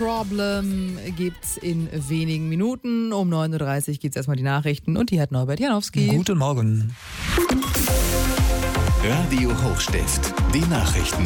Problem gibt's in wenigen Minuten. Um 9.30 Uhr gibt's erstmal die Nachrichten und die hat Norbert Janowski. Guten Morgen. Radio Hochstift, die Nachrichten.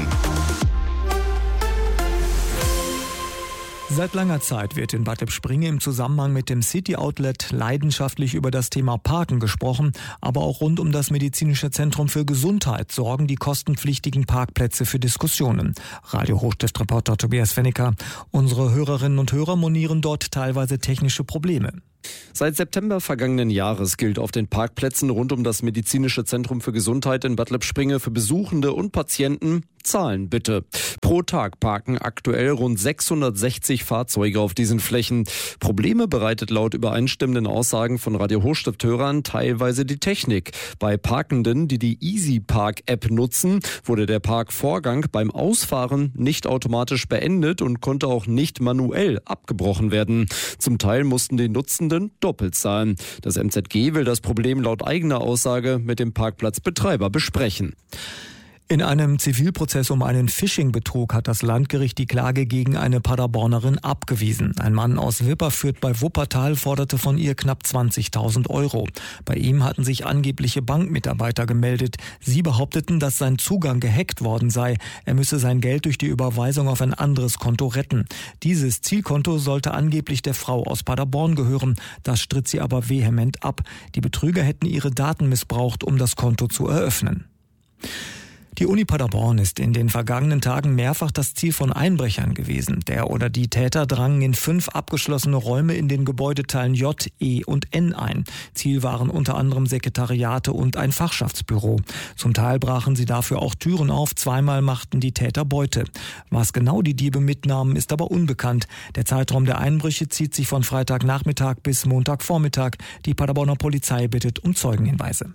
Seit langer Zeit wird in Bad Lippspringe im Zusammenhang mit dem City Outlet leidenschaftlich über das Thema Parken gesprochen, aber auch rund um das Medizinische Zentrum für Gesundheit sorgen die kostenpflichtigen Parkplätze für Diskussionen. Radio Hochstift-Reporter Tobias Fennicker. Unsere Hörerinnen und Hörer monieren dort teilweise technische Probleme. Seit September vergangenen Jahres gilt auf den Parkplätzen rund um das Medizinische Zentrum für Gesundheit in Bad Lippspringe für Besuchende und Patienten: Zahlen bitte. Pro Tag parken aktuell rund 660 Fahrzeuge auf diesen Flächen. Probleme bereitet laut übereinstimmenden Aussagen von Radio Hochstift-Hörern teilweise die Technik. Bei Parkenden, die die EasyPark-App nutzen, wurde der Parkvorgang beim Ausfahren nicht automatisch beendet und konnte auch nicht manuell abgebrochen werden. Zum Teil mussten die Nutzenden doppelt zahlen. Das MZG will das Problem laut eigener Aussage mit dem Parkplatzbetreiber besprechen. In einem Zivilprozess um einen Phishing-Betrug hat das Landgericht die Klage gegen eine Paderbornerin abgewiesen. Ein Mann aus Wipperfürth bei Wuppertal forderte von ihr knapp 20.000 Euro. Bei ihm hatten sich angebliche Bankmitarbeiter gemeldet. Sie behaupteten, dass sein Zugang gehackt worden sei. Er müsse sein Geld durch die Überweisung auf ein anderes Konto retten. Dieses Zielkonto sollte angeblich der Frau aus Paderborn gehören. Das stritt sie aber vehement ab. Die Betrüger hätten ihre Daten missbraucht, um das Konto zu eröffnen. Die Uni Paderborn ist in den vergangenen Tagen mehrfach das Ziel von Einbrechern gewesen. Der oder die Täter drangen in 5 abgeschlossene Räume in den Gebäudeteilen J, E und N ein. Ziel waren unter anderem Sekretariate und ein Fachschaftsbüro. Zum Teil brachen sie dafür auch Türen auf, 2-mal machten die Täter Beute. Was genau die Diebe mitnahmen, ist aber unbekannt. Der Zeitraum der Einbrüche zieht sich von Freitagnachmittag bis Montagvormittag. Die Paderborner Polizei bittet um Zeugenhinweise.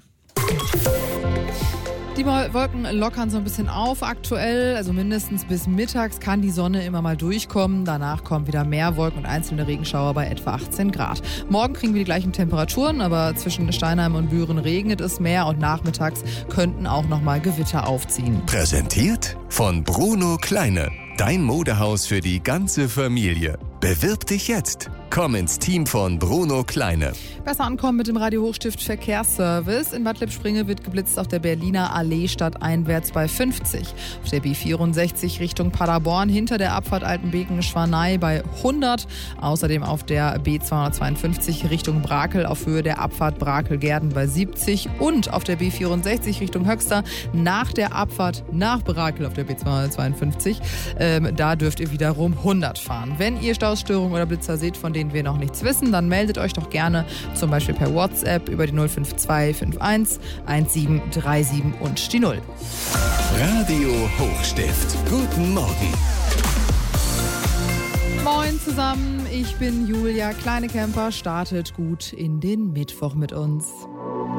Die Wolken lockern so ein bisschen auf aktuell, also mindestens bis mittags kann die Sonne immer mal durchkommen. Danach kommen wieder mehr Wolken und einzelne Regenschauer bei etwa 18 Grad. Morgen kriegen wir die gleichen Temperaturen, aber zwischen Steinheim und Büren regnet es mehr und nachmittags könnten auch nochmal Gewitter aufziehen. Präsentiert von Bruno Kleine, dein Modehaus für die ganze Familie. Bewirb dich jetzt. Komm ins Team von Bruno Kleine. Besser ankommen mit dem Radio Hochstift Verkehrsservice. In Bad Lippspringe wird geblitzt auf der Berliner Allee stadteinwärts bei 50. Auf der B64 Richtung Paderborn hinter der Abfahrt Altenbeken-Schwanei bei 100. Außerdem auf der B252 Richtung Brakel auf Höhe der Abfahrt Brakel-Gerden bei 70. Und auf der B64 Richtung Höxter nach der Abfahrt nach Brakel auf der B252. Da dürft ihr wiederum 100 fahren. Wenn ihr Stausstörungen oder Blitzer seht, von denen wir noch nichts wissen, dann meldet euch doch gerne zum Beispiel per WhatsApp über die 05251 1737 und die 0. Radio Hochstift. Guten Morgen. Moin zusammen, ich bin Julia. Kleine Camper startet gut in den Mittwoch mit uns.